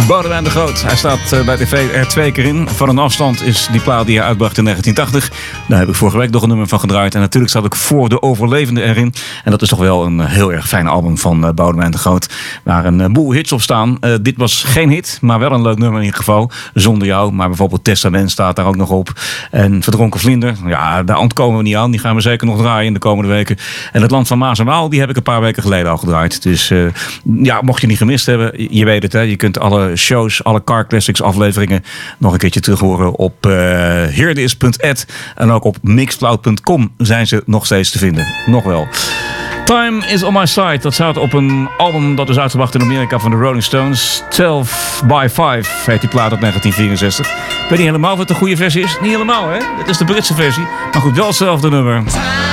Boudewijn de Groot. Hij staat bij tv er 2 keer in. Van een afstand is die plaat die hij uitbracht in 1980. Daar heb ik vorige week nog een nummer van gedraaid. En natuurlijk zat ik Voor de Overlevenden erin. En dat is toch wel een heel erg fijn album van Boudewijn de Groot. Waar een boel hits op staan. Dit was geen hit, maar wel een leuk nummer in ieder geval. Zonder jou, maar bijvoorbeeld Testament staat daar ook nog op. En Verdronken Vlinder, ja, daar ontkomen we niet aan. Die gaan we zeker nog draaien in de komende weken. En Het Land van Maas en Waal, die heb ik een paar weken geleden al gedraaid. Dus ja, mocht je niet gemist hebben, je weet het, hè. Je kunt alle shows, alle Car Classics afleveringen nog een keertje terug horen op heerdis.at. En ook op mixcloud.com zijn ze nog steeds te vinden. Nog wel. Time is on my side. Dat staat op een album dat is uitgebracht in Amerika van de Rolling Stones. 12 by 5 heet die plaat uit 1964. Ik weet niet helemaal of het een goede versie is. Niet helemaal, hè? Dit is de Britse versie. Maar goed, wel hetzelfde nummer.